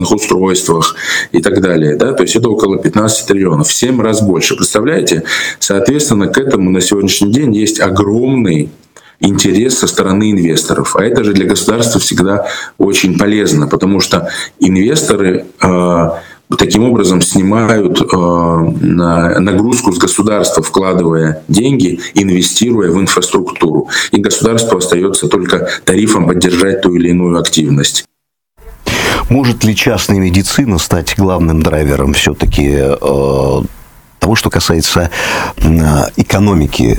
устройствах и так далее. Да? То есть это около 15 триллионов, в 7 раз больше. Представляете? Соответственно, к этому на сегодняшний день есть огромный интерес со стороны инвесторов. А это же для государства всегда очень полезно, потому что инвесторы таким образом снимают нагрузку с государства, вкладывая деньги, инвестируя в инфраструктуру. И государство остается только тарифом поддержать ту или иную активность. Может ли частная медицина стать главным драйвером все-таки того, что касается экономики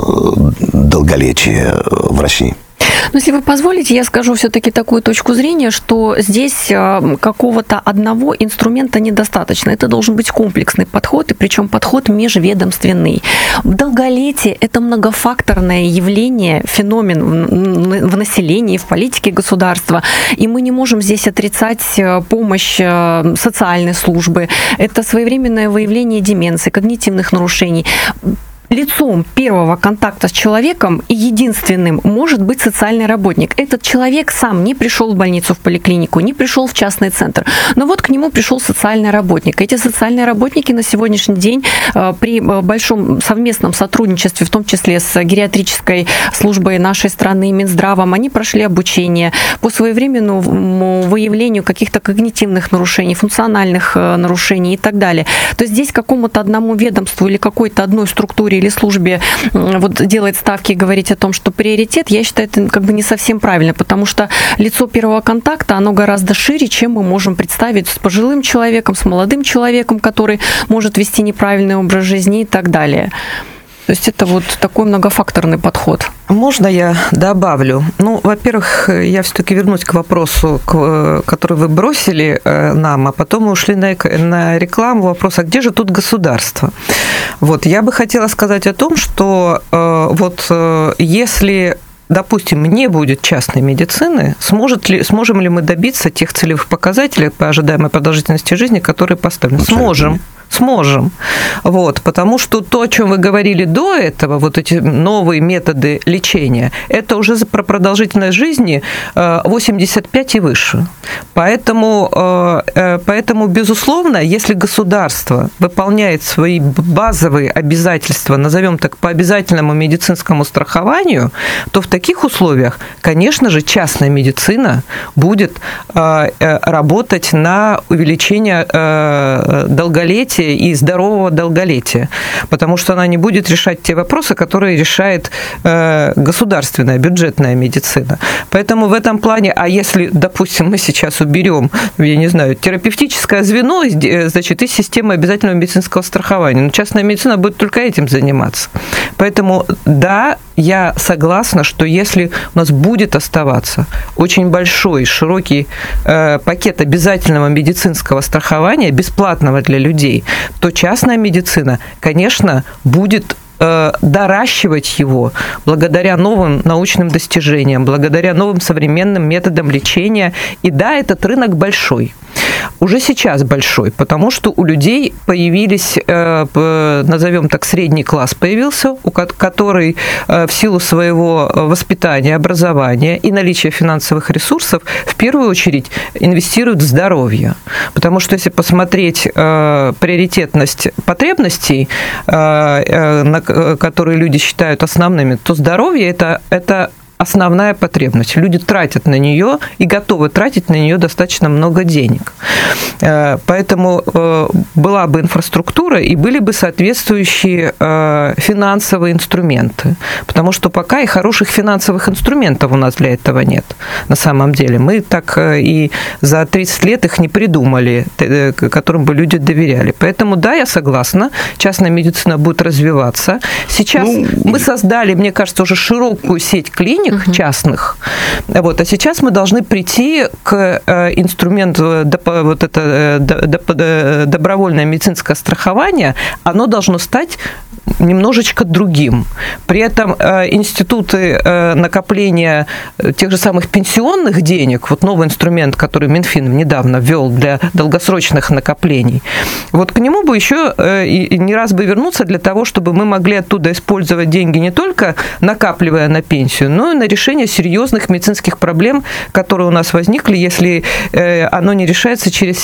долголетия в России? Но если вы позволите, я скажу все-таки такую точку зрения, что здесь какого-то одного инструмента недостаточно. Это должен быть комплексный подход, и причем подход межведомственный. Долголетие – это многофакторное явление, феномен в населении, в политике государства. И мы не можем здесь отрицать помощь социальной службы. Это своевременное выявление деменции, когнитивных нарушений. Лицом первого контакта с человеком и единственным может быть социальный работник. Этот человек сам не пришел в больницу, в поликлинику, не пришел в частный центр. Но вот к нему пришел социальный работник. Эти социальные работники на сегодняшний день при большом совместном сотрудничестве, в том числе с гериатрической службой нашей страны, Минздравом, они прошли обучение по своевременному выявлению каких-то когнитивных нарушений, функциональных нарушений и так далее. То есть здесь какому-то одному ведомству или какой-то одной структуре или службе вот делать ставки и говорить о том, что приоритет, я считаю, это как бы не совсем правильно, потому что лицо первого контакта, оно гораздо шире, чем мы можем представить с пожилым человеком, с молодым человеком, который может вести неправильный образ жизни и так далее. То есть это вот такой многофакторный подход. Можно я добавлю? Ну, во-первых, я все-таки вернусь к вопросу, который вы бросили нам, а потом мы ушли на рекламу. Вопрос, а где же тут государство? Вот, я бы хотела сказать о том, что если, допустим, не будет частной медицины, сможем ли мы добиться тех целевых показателей по ожидаемой продолжительности жизни, которые поставлены? Сможем. Вот, потому что то, о чем вы говорили до этого, вот эти новые методы лечения, это уже про продолжительность жизни 85 и выше. Поэтому, безусловно, если государство выполняет свои базовые обязательства, назовем так, по обязательному медицинскому страхованию, то в таких условиях, конечно же, частная медицина будет работать на увеличение долголетия и здорового долголетия, потому что она не будет решать те вопросы, которые решает государственная, бюджетная медицина. Поэтому в этом плане, а если, допустим, мы сейчас уберем, я не знаю, терапевтическое звено, значит, из системы обязательного медицинского страхования, но частная медицина будет только этим заниматься. Поэтому, да, я согласна, что если у нас будет оставаться очень большой, широкий пакет обязательного медицинского страхования, бесплатного для людей, то частная медицина, конечно, будет доращивать его благодаря новым научным достижениям, благодаря новым современным методам лечения. И да, этот рынок большой. Уже сейчас большой, потому что у людей появились, назовем так, средний класс появился, который в силу своего воспитания, образования и наличия финансовых ресурсов в первую очередь инвестирует в здоровье. Потому что если посмотреть приоритетность потребностей, которые люди считают основными, то здоровье – это основная потребность. Люди тратят на нее и готовы тратить на нее достаточно много денег. Поэтому была бы инфраструктура и были бы соответствующие финансовые инструменты. Потому что пока и хороших финансовых инструментов у нас для этого нет. На самом деле. Мы так и за 30 лет их не придумали, которым бы люди доверяли. Поэтому да, я согласна, частная медицина будет развиваться. Сейчас мы создали, мне кажется, уже широкую сеть клиник, частных. Вот. А сейчас мы должны прийти к инструменту добровольное медицинское страхование. Оно должно стать немножечко другим. При этом институты накопления тех же самых пенсионных денег, вот новый инструмент, который Минфин недавно ввел для долгосрочных накоплений, вот к нему бы еще не раз бы вернуться для того, чтобы мы могли оттуда использовать деньги не только накапливая на пенсию, но и на решение серьезных медицинских проблем, которые у нас возникли, если оно не решается через